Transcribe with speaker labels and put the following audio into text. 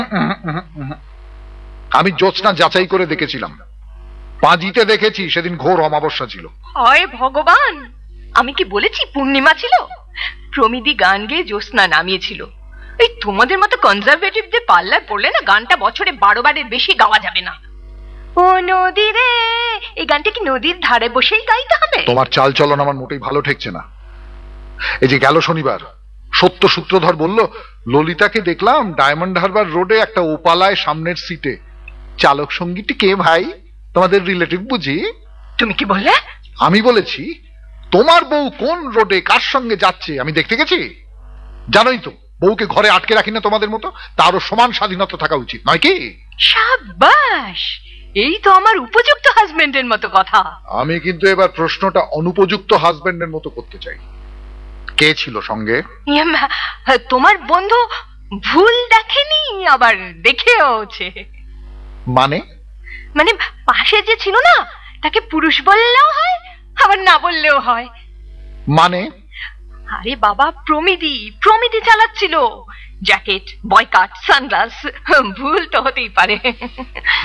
Speaker 1: আমি জ্যোৎস্না যাচাই করে দেখেছিলাম, পাঁজিতে দেখেছি সেদিন ঘোর অমাবস্যা ছিল।
Speaker 2: হায় ভগবান, আমি কি বলেছি পূর্ণিমা ছিল? প্রমিদি গান গেয়ে জ্যোৎস্না নামিয়েছিল। এই তোমাদের মতো কনজারভেটিভদের পাল্লায় পড়লে না গানটা বছরে 12 বারের বেশি গাওয়া যাবে না। ও নদী রে, এই গানটা কি নদীর ধারে বসেই গাইতে হবে?
Speaker 1: তোমার চাল চলন আমার মোটেই ভালো ঠেকছে না। এই যে গেল শনিবার সত্য সূত্রধর বলল, ললিতাকে দেখলাম ডায়মন্ড হারবার রোডে একটা ওপালায় সামনের সিটে। চালক সঙ্গীটি কে ভাই? তোমাদের রিলেটিভ বুঝি?
Speaker 2: তুমি কি বললে?
Speaker 1: আমি বলেছি তোমার বউ কোন রোডে কার সঙ্গে যাচ্ছে আমি দেখতে গেছি। জানোই তো বউকে ঘরে আটকে রাখি না তোমাদের মতো, তারও সমান স্বাধীনতা থাকা উচিত নয় কি?
Speaker 2: সাবাস, এই তো আমার উপযুক্ত হাজবেন্ডের মতো কথা।
Speaker 1: আমি কিন্তু এবার প্রশ্নটা অনুপযুক্ত হাজবেন্ডের মতো করতে চাই। কে ছিল সঙ্গে?
Speaker 2: তোমার বন্ধু ভুল দেখেনি, আবার দেখেওছে।
Speaker 1: মানে?
Speaker 2: মানে পাশে যে ছিল না, তাকে পুরুষ বললেও হয় আবার না বললেও হয়।
Speaker 1: মানে?
Speaker 2: আরে বাবা, প্রমিদি চালাচ্ছিল। জ্যাকেট, বয়কাট, সানগ্লাস, ভুল তো হতেই পারে।